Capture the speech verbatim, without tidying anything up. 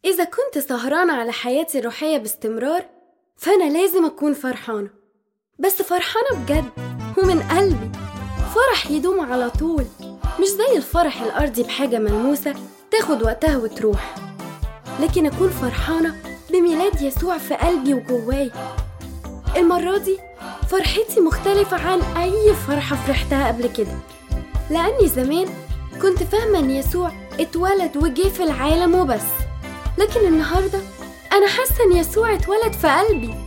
إذا كنت سهرانة على حياتي الروحية باستمرار فأنا لازم أكون فرحانة، بس فرحانة بجد ومن قلبي، فرح يدوم على طول، مش زي الفرح الأرضي بحاجة ملموسة تاخد وقتها وتروح، لكن أكون فرحانة بميلاد يسوع في قلبي وجواي. المرة دي فرحتي مختلفة عن أي فرحة فرحتها قبل كده، لأني زمان كنت فاهمة أن يسوع اتولد وجه في العالم وبس، لكن النهاردة أنا حاسة أن يسوع اتولد في قلبي.